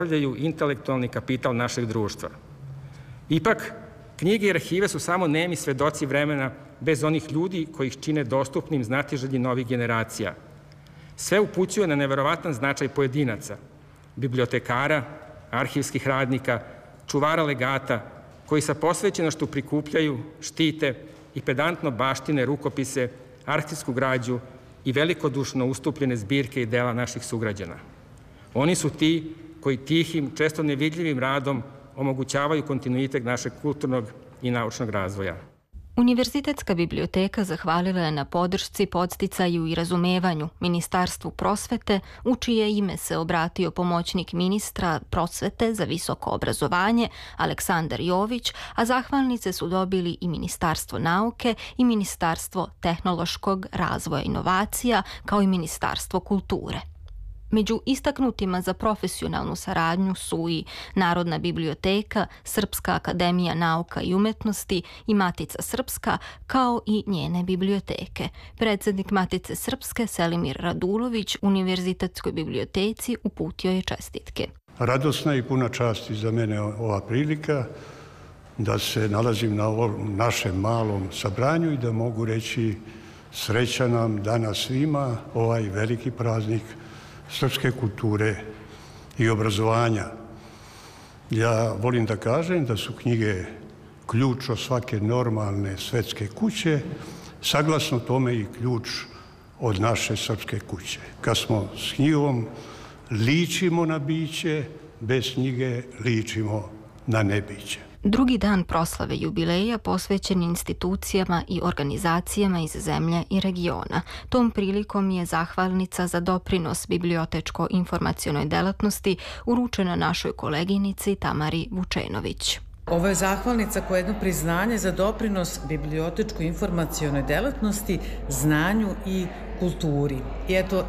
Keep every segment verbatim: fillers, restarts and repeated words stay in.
predstavljaju intelektualni kapital našeg društva. Ipak, knjige i arhive su samo nemi svedoci vremena bez onih ljudi koji ih čine dostupnim znatiželji novih generacija. Sve upućuje na neverovatan značaj pojedinaca, bibliotekara, arhivskih radnika, čuvara legata, koji sa posvećenošću prikupljaju, štite i pedantno baštine rukopise, arhivsku građu i velikodušno ustupljene zbirke i dela naših sugrađana. Oni su ti koji tihim, često nevidljivim radom omogućavaju kontinuitet našeg kulturnog i naučnog razvoja. Univerzitetska biblioteka zahvalila je na podršci, podsticaju i razumevanju Ministarstvu prosvete, u čije ime se obratio pomoćnik ministra prosvete za visoko obrazovanje Aleksandar Jović, a zahvalnice su dobili i Ministarstvo nauke i Ministarstvo tehnološkog razvoja i inovacija, kao i Ministarstvo kulture. Među istaknutima za profesionalnu saradnju su i Narodna biblioteka, Srpska akademija nauka i umetnosti i Matica Srpska, kao i njene biblioteke. Predsednik Matice Srpske Selimir Radulović Univerzitetskoj biblioteci uputio je čestitke. Radosna i puna časti za mene ova prilika da se nalazim na ovom našem malom sabranju i da mogu reći sreća nam danas svima ovaj veliki praznik srpske kulture i obrazovanja. Ja volim da kažem da su knjige ključ od svake normalne svetske kuće, saglasno tome i ključ od naše srpske kuće. Kad smo s knjigom, ličimo na biće, bez knjige ličimo na nebiće. Drugi dan proslave jubileja posvećen institucijama i organizacijama iz zemlje i regiona. Tom prilikom je zahvalnica za doprinos bibliotečko-informacionoj delatnosti uručena našoj koleginici Tamari Vučenović. Ovo je zahvalnica koja je jedno priznanje za doprinos bibliotečko-informacionoj delatnosti, znanju i kulturi. I eto,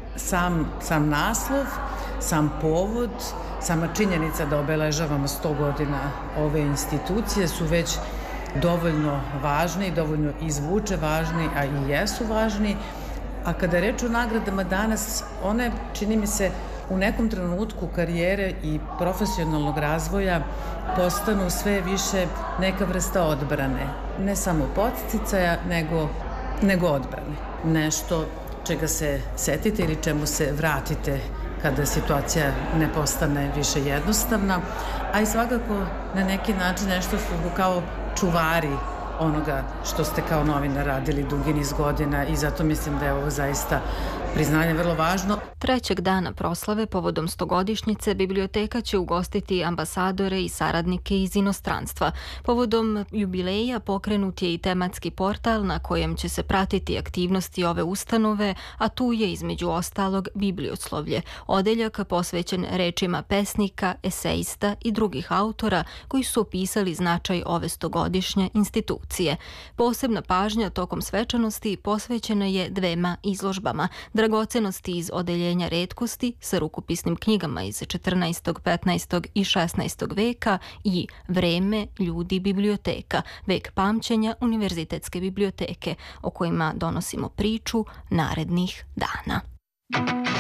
sam, sam naslov, sam povod, sama činjenica da obeležavamo sto godina ove institucije su već dovoljno važni, dovoljno izvuče važni, a i jesu važni. A kada reč o nagradama danas, one, čini mi se, u nekom trenutku karijere i profesionalnog razvoja postanu sve više neka vrsta odbrane. Ne samo podsticaja, nego, nego odbrane. Nešto čega se setite ili čemu se vratite kada situacija ne postane više jednostavna, a i svakako na neki način nešto su kao čuvari onoga što ste kao novinar radili dugi niz godina i zato mislim da je ovo zaista priznanje vrlo važno. Trećeg dana proslave povodom stogodišnjice biblioteka će ugostiti ambasadore i saradnike iz inostranstva. Povodom jubileja pokrenut je i tematski portal na kojem će se pratiti aktivnosti ove ustanove, a tu je između ostalog biblioslovlje, odeljak posvećen rečima pesnika, esejista i drugih autora koji su opisali značaj ove stogodišnje institucije. Posebna pažnja tokom svečanosti posvećena je dvema izložbama: dragocenosti iz odeljenja retkosti sa rukopisnim knjigama iz četrnaestog, petnaestog i šesnaestog veka i Vreme, ljudi, biblioteka, vek pamćenja Univerzitetske biblioteke, o kojima donosimo priču narednih dana.